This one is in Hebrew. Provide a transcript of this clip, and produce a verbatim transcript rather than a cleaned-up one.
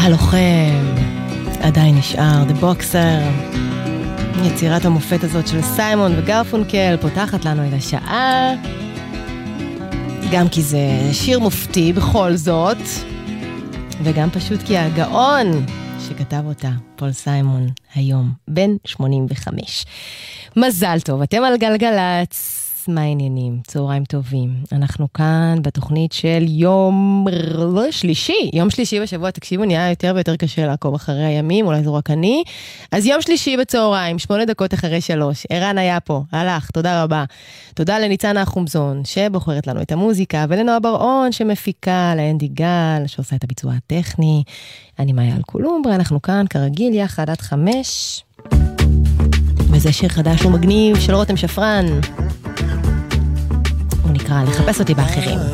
הלוחם עדיין נשאר, The Boxer, יצירת המופת הזאת של סיימון וגרפונקל, פותחת לנו את השעה, גם כי זה שיר מופתי בכל זאת, וגם פשוט כי הגאון שכתב אותה, פול סיימון, היום בן שמונים וחמש. מזל טוב, אתם על גלגלץ, מה העניינים? צהריים טובים. אנחנו כאן בתוכנית של יום שלישי. יום שלישי בשבוע, תקשיבו, נהיה יותר ויותר קשה לעקוב אחרי הימים, אולי זו רק אני. אז יום שלישי בצהריים, שמונה דקות אחרי שלוש. ערן היה פה, הלך, תודה רבה. תודה לניצנה החומזון, שבוחרת לנו את המוזיקה, ולנועה בר-און שמפיקה, לאנדי גל, שעושה את הביצוע הטכני. אני מאיה אלקולומברה, אנחנו כאן כרגיל יחד עד חמש. וזה שיר חדש ומגניב של רותם שפרן. הוא נקרא לחפש אותי באחרים.